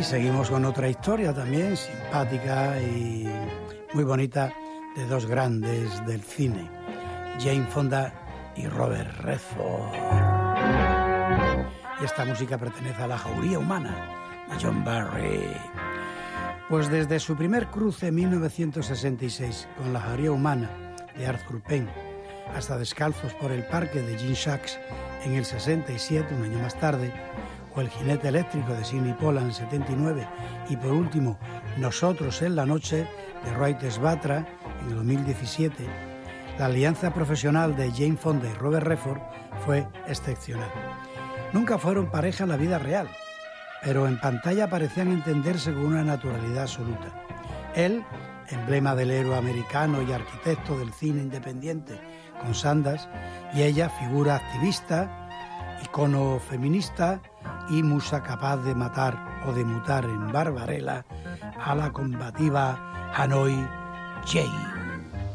Y seguimos con otra historia también simpática y muy bonita de dos grandes del cine, Jane Fonda y Robert Redford. Y esta música pertenece a La Jauría Humana de John Barry. Pues desde su primer cruce en 1966 con La Jauría Humana de Arthur Penn hasta Descalzos por el Parque de Gene Sharp en el 67, un año más tarde, o El jinete eléctrico de Sidney Pollack en el 79, y por último Nosotros en la noche de Roy Batra en el 2017, la alianza profesional de Jane Fonda y Robert Redford fue excepcional. Nunca fueron pareja en la vida real, pero en pantalla parecían entenderse con una naturalidad absoluta. Él, emblema del héroe americano y arquitecto del cine independiente con Sundance, y ella, figura activista, icono feminista y musa capaz de matar o de mutar en Barbarella a la combativa Hanoi Jane.